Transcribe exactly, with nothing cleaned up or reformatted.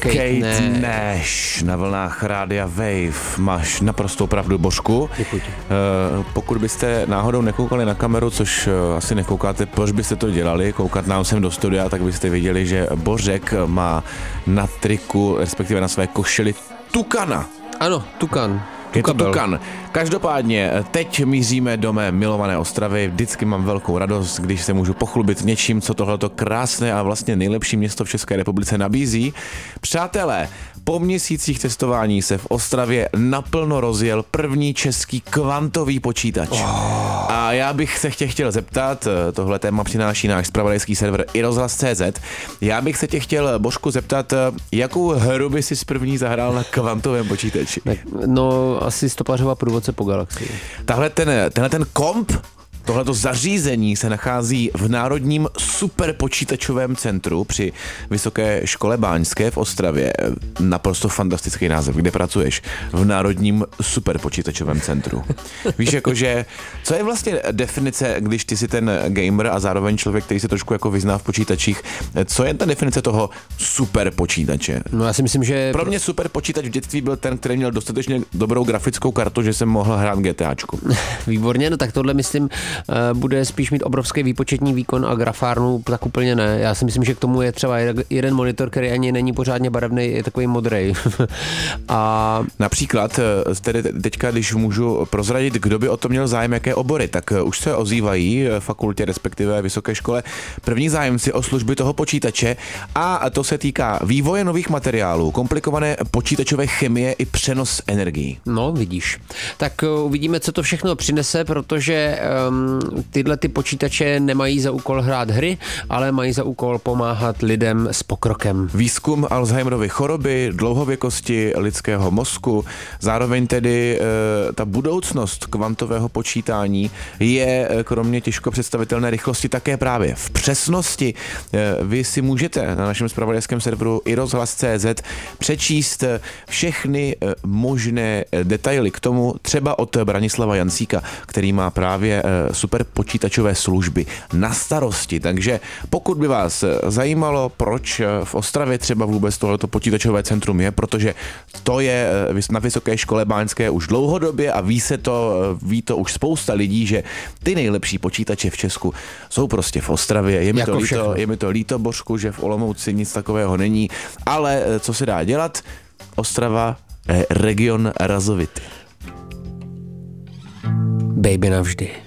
Kate, Kate Nash. Nash na vlnách Rádia Wave. Máš naprostou pravdu, Božku. Děkuji ti. Uh, pokud byste náhodou nekoukali na kameru, což uh, asi nekoukáte, proč byste to dělali, koukat nám sem do studia, tak byste viděli, že Bořek má na triku, respektive na své košili tukana. Ano, tukan. Je to Tukabel. tukan. Každopádně teď míříme do mé milované Ostravy. Vždycky mám velkou radost, když se můžu pochlubit něčím, co tohleto krásné a vlastně nejlepší město v České republice nabízí. Přátelé, po měsících testování se v Ostravě naplno rozjel první český kvantový počítač. Oh. A já bych se tě chtěl zeptat, tohle téma přináší náš zpravodajský server i rozhlas tečka cé zet. Já bych se tě chtěl, Božku, zeptat, jakou hru by si první zahrál na kvantovém počítači? No, asi stopařová průvodce po galaxii. Tahle ten, tenhle ten komp, tohleto zařízení se nachází v Národním superpočítačovém centru při Vysoké škole báňské v Ostravě. Naprosto fantastický název. Kde pracuješ? V Národním superpočítačovém centru. Víš, jakože, co je vlastně definice, když ty jsi ten gamer a zároveň člověk, který se trošku jako vyzná v počítačích, co je ta definice toho superpočítače? No já si myslím, že... Pro mě superpočítač v dětství byl ten, který měl dostatečně dobrou grafickou kartu, že jsem mohl hrát GTAčku. Výborně, no tak tohle myslím bude spíš mít obrovský výpočetní výkon a grafárnu tak úplně ne. Já si myslím, že k tomu je třeba jeden monitor, který ani není pořádně barevný, je takový modrej. A například tedy teďka, když můžu prozradit, kdo by o to měl zájem, jaké obory, tak už se ozývají fakultě, respektive vysoké škole první zájemci o služby toho počítače a to se týká vývoje nových materiálů, komplikované počítačové chemie i přenos energií. No, vidíš. Tak uvidíme, co to všechno přinese, protože um, tyhle ty počítače nemají za úkol hrát hry, ale mají za úkol pomáhat lidem s pokrokem. Výzkum Alzheimerovy choroby, dlouhověkosti lidského mozku, zároveň tedy e, ta budoucnost kvantového počítání je e, kromě těžko představitelné rychlosti také právě v přesnosti. E, vy si můžete na našem zpravodajském serveru i rozhlas tečka cé zet přečíst všechny e, možné detaily k tomu, třeba od Branislava Jancíka, který má právě e, super počítačové služby na starosti. Takže pokud by vás zajímalo, proč v Ostravě třeba vůbec tohleto počítačové centrum je, protože to je na Vysoké škole báňské už dlouhodobě a ví se to, ví to už spousta lidí, že ty nejlepší počítače v Česku jsou prostě v Ostravě. Je mi, jako to, líto, je mi to líto, Božku, že v Olomouci nic takového není, ale co se dá dělat? Ostrava je region razovitý. Baby navždy.